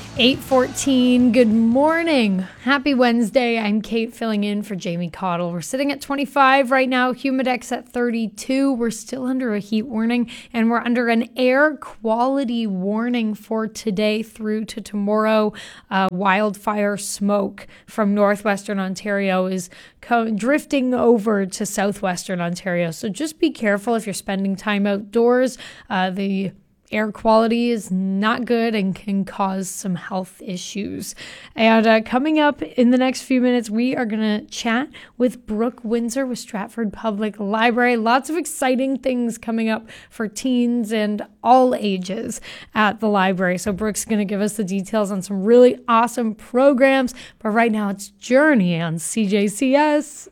8:14. Good morning. Happy Wednesday. I'm Kate filling in for Jamie Cottle. We're sitting at 25 right now. Humidex at 32. We're still under a heat warning and we're under an air quality warning for today through to tomorrow. Wildfire smoke from northwestern Ontario is drifting over to southwestern Ontario. So just be careful if you're spending time outdoors. The air quality is not good and can cause some health issues. And coming up in the next few minutes, we are going to chat with Brooke Windsor with Stratford Public Library. Lots of exciting things coming up for teens and all ages at the library. So Brooke's going to give us the details on some really awesome programs. But right now it's Journey on CJCS.